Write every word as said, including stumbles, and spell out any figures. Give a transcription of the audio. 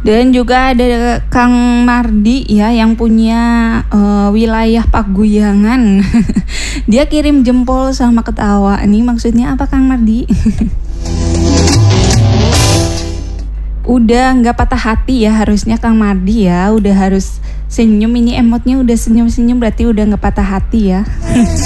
Dan juga ada Kang Mardi ya yang punya uh, wilayah Paguyangan. Dia kirim jempol sama ketawa. Ini maksudnya apa Kang Mardi? Udah nggak patah hati ya harusnya Kang Mardi ya. Udah harus senyum, ini emotnya udah senyum-senyum berarti udah nggak patah hati ya.